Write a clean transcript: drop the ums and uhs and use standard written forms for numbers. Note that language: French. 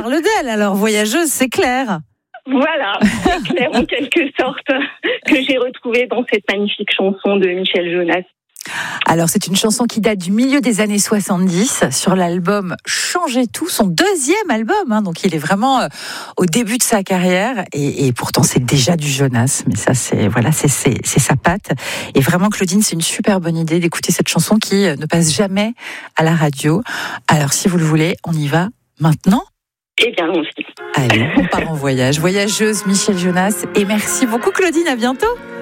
parle d'elle, alors voyageuse, c'est clair. Voilà, c'est clair en quelque sorte que j'ai retrouvé dans cette magnifique chanson de Michel Jonas. Alors, c'est une chanson qui date du milieu des années 70 sur l'album Changer tout, son deuxième album. Donc, il est vraiment au début de sa carrière et pourtant, c'est déjà du Jonas. Mais ça, c'est sa patte. Et vraiment, Claudine, c'est une super bonne idée d'écouter cette chanson qui ne passe jamais à la radio. Alors, si vous le voulez, on y va maintenant. Eh bien, aussi. Allez, on part en voyage. Voyageuse Michel Jonas. Et merci beaucoup, Claudine. À bientôt.